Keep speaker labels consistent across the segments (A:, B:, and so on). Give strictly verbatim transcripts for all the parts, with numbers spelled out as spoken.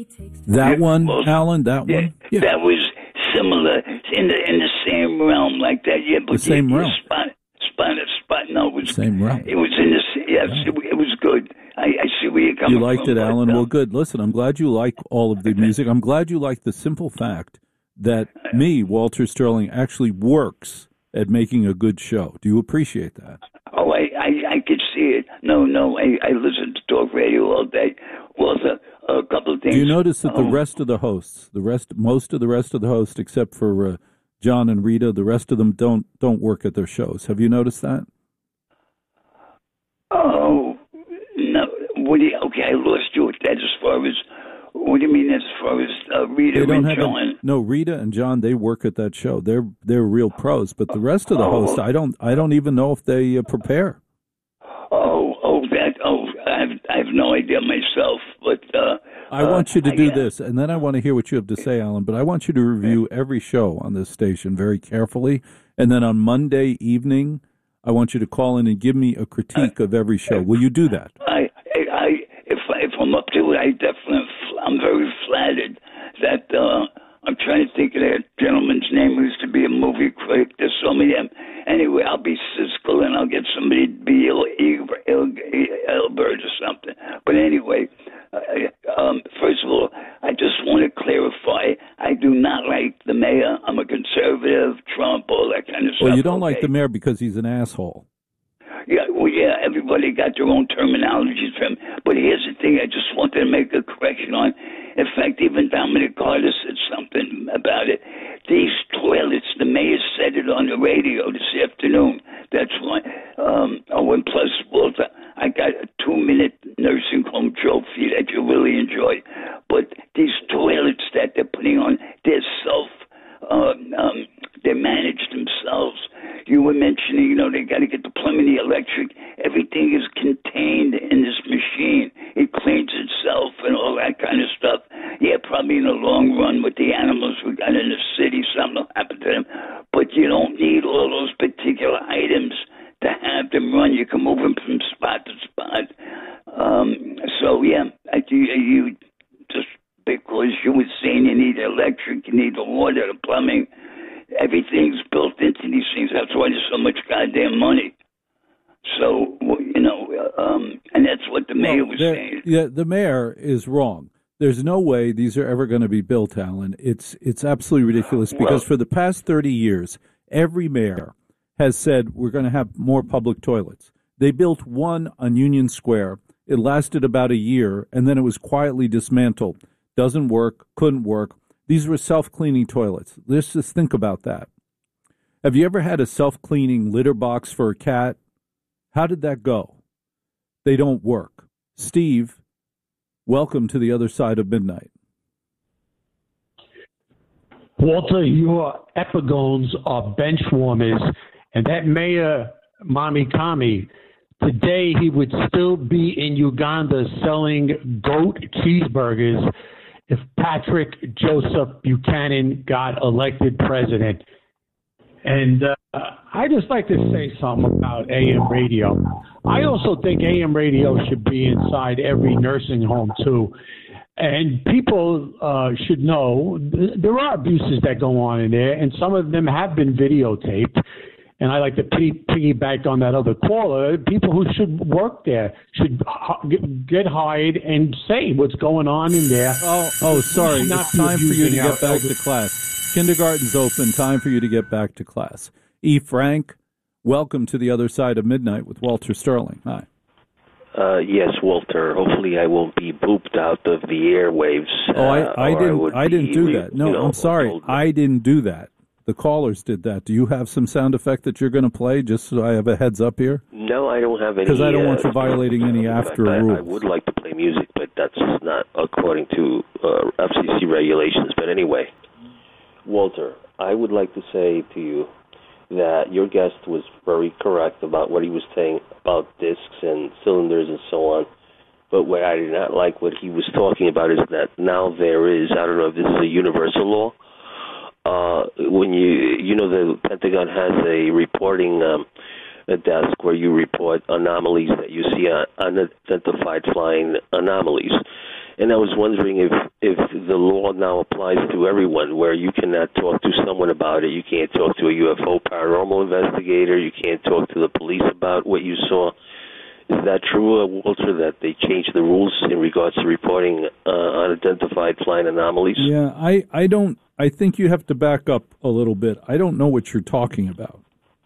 A: That one,
B: well,
A: Alan, that
B: yeah,
A: one? Yeah.
B: That was similar in the in the same realm like that. Yeah, but
A: the same
B: you,
A: realm.
B: Spot, spot, spot, no, it was
A: the same realm.
B: It was in the yes, yeah. it, it was good. I, I see where you're coming
A: from. You liked
B: from,
A: it, Alan.
B: But,
A: well, good. Listen, I'm glad you like all of the music. I'm glad you like the simple fact that me, Walter Sterling, actually works at making a good show. Do you appreciate that?
B: Oh, I, I, I could see it. No, no, I, I listen to talk radio all day. Well, a, a couple of things.
A: Do you notice that
B: um,
A: the rest of the hosts, the rest, most of the rest of the hosts, except for uh, John and Rita, the rest of them don't don't work at their shows? Have you noticed that?
B: Oh, no. What do you, okay, I lost you with that as far as, what do you mean as far as uh, Rita
A: they don't
B: and
A: have
B: John?
A: A, no, Rita and John, they work at that show. They're they're real pros. But the rest of the
B: oh.
A: hosts, I don't I don't even know if they uh, prepare.
B: Oh, oh, that, oh, I have, I have no idea myself, but... Uh,
A: I want you to
B: uh,
A: do
B: I,
A: this, and then I want to hear what you have to say, Alan, but I want you to review every show on this station very carefully, and then on Monday evening, I want you to call in and give me a critique of every show. Will you do that?
B: I, I, I if, if I'm up to it, I definitely, I'm very flattered that, uh, I'm trying to think of that gentleman's name who used to be a movie critic. There's so many of them. Anyway, I'll be Siskel and I'll get somebody to be Elbert or something. But anyway, uh, um, first of all, I just want to clarify, I do not like the mayor. I'm a conservative, Trump, all that kind of stuff.
A: Well, you don't
B: okay?
A: like the mayor because he's an asshole.
B: Yeah, well, yeah, everybody got their own terminologies for him. But here's the thing I just wanted to make a correction on. In fact, even Dominic Carter said something about it. These toilets, the mayor said it on the radio this afternoon. That's why. Um, oh, and plus, Walter, I got a two-minute nursing home trophy that you really enjoy. But these toilets that they're putting on, they're self, uh, um, they manage themselves. You were mentioning, you know, they got to get the plumbing, the electric. Everything is contained in this machine. It cleans itself and all that kind of stuff. Yeah, probably in the long run with the animals we got in the city, something will happen to them. But you don't need all those particular items to have them run. You can move them from spot to spot. Um, so, yeah, I, you, you just because you were saying you need the electric, you need the water, the plumbing. Everything's built into these things. That's why there's so much goddamn money. So, you know, um, and that's what the mayor
A: well,
B: was saying.
A: Yeah, the mayor is wrong. There's no way these are ever going to be built, Alan. It's it's absolutely ridiculous because well, for the past thirty years, every mayor has said we're going to have more public toilets. They built one on Union Square. It lasted about a year, and then it was quietly dismantled. Doesn't work, couldn't work. These were self-cleaning toilets. Let's just think about that. Have you ever had a self-cleaning litter box for a cat? How did that go? They don't work. Steve, welcome to the other side of midnight.
C: Walter, your epigones are bench warmers, and that Mayor Mami Kami, today he would still be in Uganda selling goat cheeseburgers if Patrick Joseph Buchanan got elected president. And uh, I just like to say something about A M radio. I also think A M radio should be inside every nursing home, too. And people uh, should know th- there are abuses that go on in there, and some of them have been videotaped. And I like to p- piggyback on that other caller. People who should work there should h- get hired and say what's going on in there.
A: Oh, oh, sorry.
C: Not
A: it's time for you to get back
C: elder-
A: to class. Kindergarten's open. Time for you to get back to class. E. Frank, welcome to the other side of midnight with Walter Sterling. Hi.
D: Uh, yes, Walter. Hopefully, I won't be booped out of the airwaves.
A: Oh, I,
D: uh,
A: I didn't.
D: I,
A: I didn't do
D: re-
A: that. No,
D: you know,
A: I'm sorry. I didn't do that. The callers did that. Do you have some sound effect that you're going to play, just so I have a heads up here?
D: No, I don't have any.
A: Because I don't want
D: uh,
A: you violating any after
D: I,
A: rules.
D: I would like to play music, but that's not according to uh, F C C regulations. But anyway, Walter, I would like to say to you that your guest was very correct about what he was saying about discs and cylinders and so on. But what I did not like what he was talking about is that now there is, I don't know if this is a universal law, uh, when you, you know, the Pentagon has a reporting um, a desk where you report anomalies that you see, uh, unidentified flying anomalies. And I was wondering if, if the law now applies to everyone, where you cannot talk to someone about it. You can't talk to a U F O paranormal investigator. You can't talk to the police about what you saw. Is that true, uh, Walter, that they changed the rules in regards to reporting uh, unidentified flying anomalies?
A: Yeah, I, I don't, I think you have to back up a little bit. I don't know what you're talking about.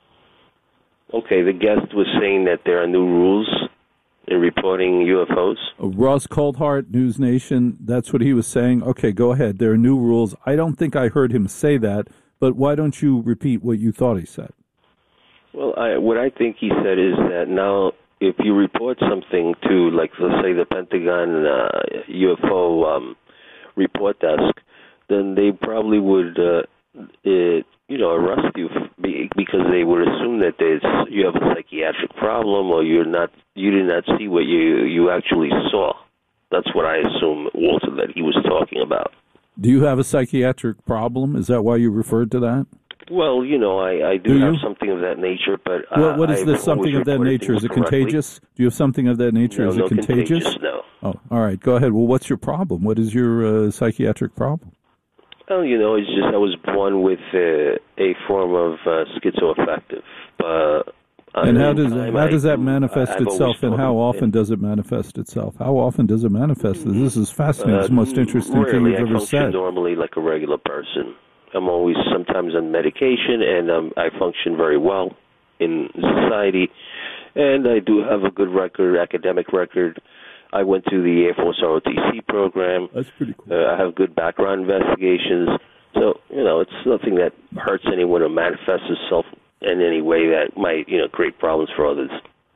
D: Okay, the guest was saying that there are new rules in reporting U F Os.
A: Uh, Ross Coldhart, News Nation, that's what he was saying. Okay, go ahead. There are new rules. I don't think I heard him say that, but why don't you repeat what you thought he said?
D: Well, I, what I think he said is that now if you report something to, like, let's say the Pentagon uh, U F O um, report desk, then they probably would, uh, it, you know, arrest you because they would assume that there's, you have a psychiatric problem or you're not, you did not see what you you actually saw. That's what I assume, Walter, that he was talking about.
A: Do you have a psychiatric problem? Is that why you referred to that?
D: Well, you know, I, I do,
A: do
D: have
A: you?
D: something of that nature, but
A: well, what is
D: I've
A: this something of that nature? Is it
D: correctly.
A: contagious? Do you have something of that nature?
D: No,
A: is it
D: no
A: contagious?
D: contagious? No.
A: Oh, all right. Go ahead. Well, what's your problem? What is your uh, psychiatric problem?
D: Well, you know, it's just I was born with uh, a form of uh, schizoaffective. Uh,
A: and how does how
D: I,
A: does that
D: I,
A: manifest
D: I've
A: itself, and how often
D: it.
A: does it manifest itself? How often does it manifest? This is fascinating.
D: Uh,
A: it's the most interesting
D: rarely.
A: thing you've
D: I
A: ever
D: function
A: said.
D: normally like a regular person. I'm always sometimes on medication, and um, I function very well in society. And I do have a good record, academic record. I went to the Air Force R O T C program.
A: That's pretty cool.
D: Uh, I have good background investigations. So, you know, it's nothing that hurts anyone or manifests itself in any way that might, you know, create problems for others.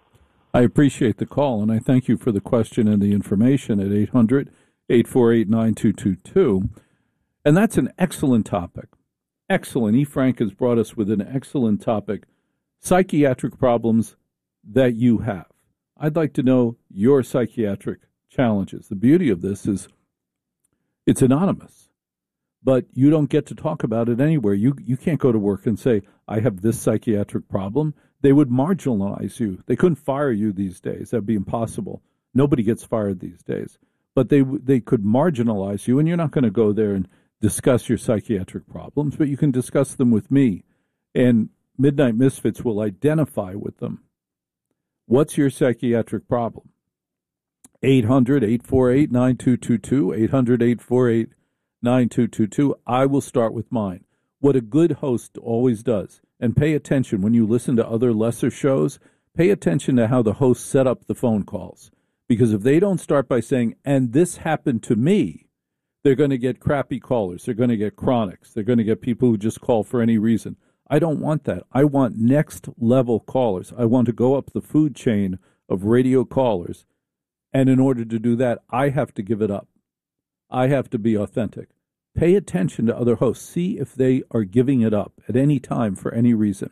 A: I appreciate the call, and I thank you for the question and the information at eight hundred, eight four eight, nine two two two. And that's an excellent topic. Excellent. E. Frank has brought us with an excellent topic, psychiatric problems that you have. I'd like to know your psychiatric challenges. The beauty of this is it's anonymous, but you don't get to talk about it anywhere. You you can't go to work and say, I have this psychiatric problem. They would marginalize you. They couldn't fire you these days. That'd be impossible. Nobody gets fired these days. But they they could marginalize you, and you're not going to go there and discuss your psychiatric problems, but you can discuss them with me. And Midnight Misfits will identify with them. What's your psychiatric problem? eight hundred, eight four eight, nine two two two, eight hundred, eight four eight, nine two two two. I will start with mine. What a good host always does, and pay attention when you listen to other lesser shows, pay attention to how the hosts set up the phone calls. Because if they don't start by saying, and this happened to me, they're going to get crappy callers. They're going to get chronics. They're going to get people who just call for any reason. I don't want that. I want next-level callers. I want to go up the food chain of radio callers. And in order to do that, I have to give it up. I have to be authentic. Pay attention to other hosts. See if they are giving it up at any time for any reason.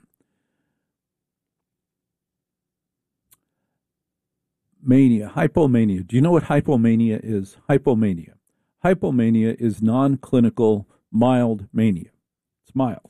A: Mania, hypomania. Do you know what hypomania is? Hypomania. Hypomania is non-clinical mild mania. It's mild.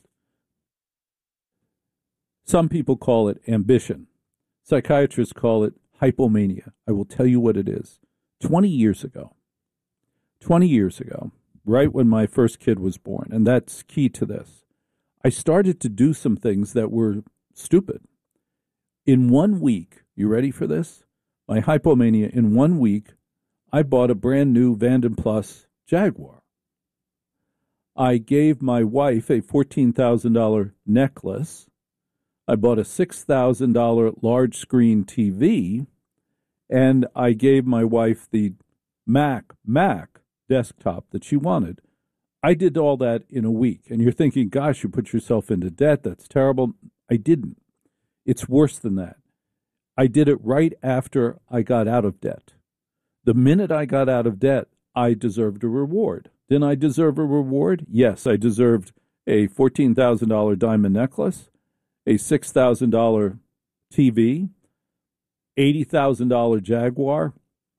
A: Some people call it ambition. Psychiatrists call it hypomania. I will tell you what it is. Twenty years ago, twenty years ago, right when my first kid was born, and that's key to this, I started to do some things that were stupid. In one week, you ready for this? My hypomania, in one week, I bought a brand new Vanden Plus Jaguar. I gave my wife a fourteen thousand dollars necklace. I bought a six thousand dollars large screen T V, and I gave my wife the Mac Mac desktop that she wanted. I did all that in a week. And you're thinking, gosh, you put yourself into debt. That's terrible. I didn't. It's worse than that. I did it right after I got out of debt. The minute I got out of debt, I deserved a reward. Didn't I deserve a reward? Yes, I deserved a fourteen thousand dollars diamond necklace, a six thousand dollars T V, eighty thousand dollars Jaguar,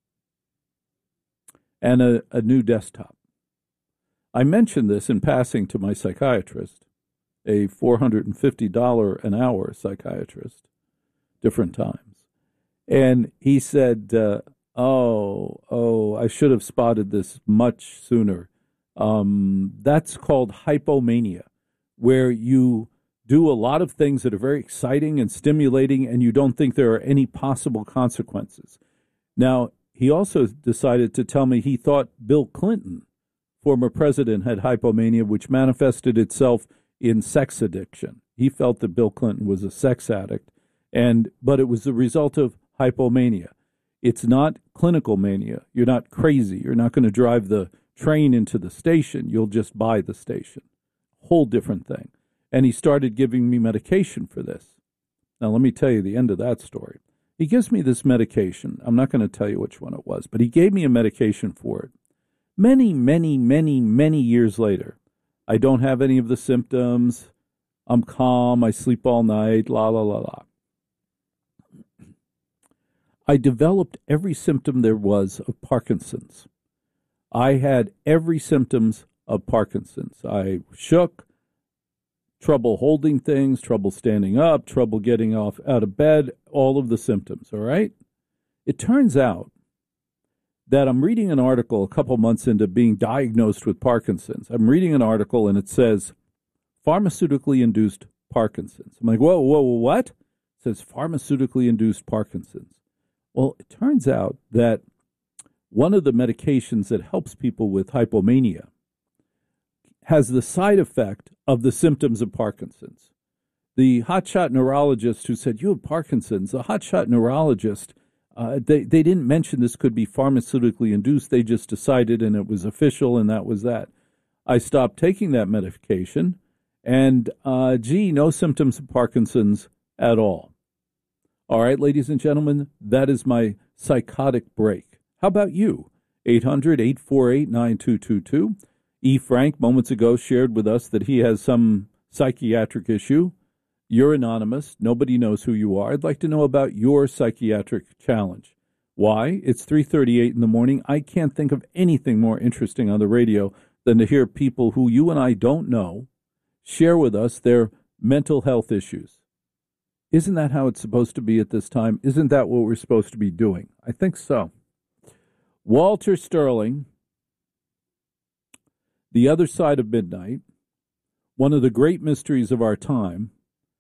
A: and a, a new desktop. I mentioned this in passing to my psychiatrist, a four hundred fifty dollars an hour psychiatrist, different times. And he said, uh, Oh, oh, I should have spotted this much sooner. Um, that's called hypomania, where you do a lot of things that are very exciting and stimulating, and you don't think there are any possible consequences. Now, he also decided to tell me he thought Bill Clinton, former president, had hypomania, which manifested itself in sex addiction. He felt that Bill Clinton was a sex addict, and but it was the result of hypomania. It's not clinical mania. You're not crazy. You're not going to drive the train into the station. You'll just buy the station. Whole different thing. And he started giving me medication for this. Now, let me tell you the end of that story. He gives me this medication. I'm not going to tell you which one it was, but he gave me a medication for it. Many, many, many, many years later, I don't have any of the symptoms. I'm calm. I sleep all night. La, la, la, la. I developed every symptom there was of Parkinson's. I had every symptoms of Parkinson's. I shook, trouble holding things, trouble standing up, trouble getting off out of bed, all of the symptoms, all right? It turns out that I'm reading an article a couple months into being diagnosed with Parkinson's. I'm reading an article and it says, pharmaceutically induced Parkinson's. I'm like, whoa, whoa, what? It says pharmaceutically induced Parkinson's. Well, it turns out that one of the medications that helps people with hypomania has the side effect of the symptoms of Parkinson's. The hotshot neurologist who said, you have Parkinson's, the hotshot neurologist, uh, they, they didn't mention this could be pharmaceutically induced. They just decided, and it was official, and that was that. I stopped taking that medication, and, uh, gee, no symptoms of Parkinson's at all. All right, ladies and gentlemen, that is my psychotic break. How about you? eight hundred, eight four eight, nine two two two. E. Frank moments ago shared with us that he has some psychiatric issue. You're anonymous. Nobody knows who you are. I'd like to know about your psychiatric challenge. Why? It's three thirty-eight in the morning. I can't think of anything more interesting on the radio than to hear people who you and I don't know share with us their mental health issues. Isn't that how it's supposed to be at this time? Isn't that what we're supposed to be doing? I think so. Walter Sterling, The Other Side of Midnight, one of the great mysteries of our time,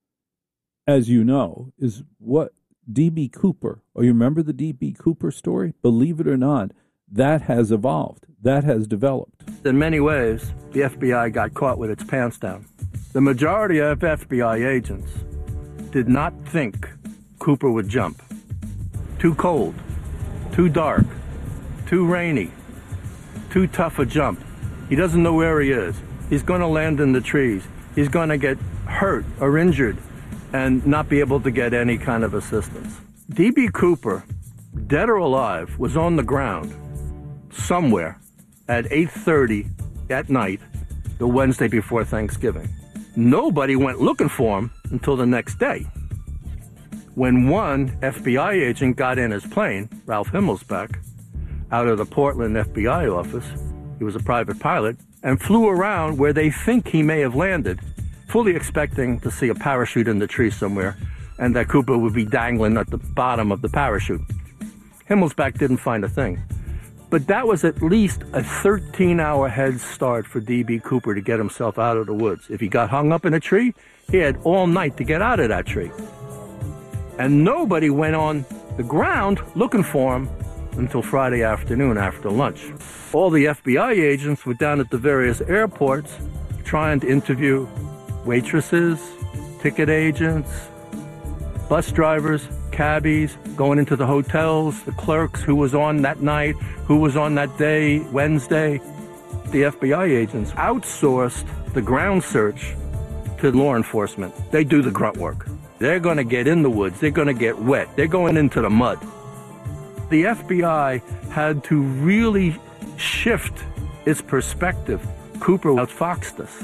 A: as you know, is what D B. Cooper, or you remember the D B. Cooper story? Believe it or not, that has evolved. That has developed.
E: In many ways, the F B I got caught with its pants down. The majority of F B I agents did not think Cooper would jump. Too cold, too dark, too rainy, too tough a jump. He doesn't know where he is. He's going to land in the trees. He's going to get hurt or injured and not be able to get any kind of assistance. D B. Cooper, dead or alive, was on the ground somewhere at eight thirty at night the Wednesday before Thanksgiving. Nobody went looking for him until the next day, when one F B I agent got in his plane, Ralph Himmelsbach, out of the Portland F B I office. He was a private pilot, and flew around where they think he may have landed, fully expecting to see a parachute in the tree somewhere, and that Cooper would be dangling at the bottom of the parachute. Himmelsbach didn't find a thing. But that was at least a thirteen-hour head start for D B. Cooper to get himself out of the woods. If he got hung up in a tree, he had all night to get out of that tree. And nobody went on the ground looking for him until Friday afternoon after lunch. All the F B I agents were down at the various airports trying to interview waitresses, ticket agents, bus drivers, cabbies, going into the hotels, the clerks, who was on that night, who was on that day, Wednesday. The F B I agents outsourced the ground search to law enforcement. They do the grunt work. They're going to get in the woods. They're going to get wet. They're going into the mud. The F B I had to really shift its perspective. Cooper outfoxed us.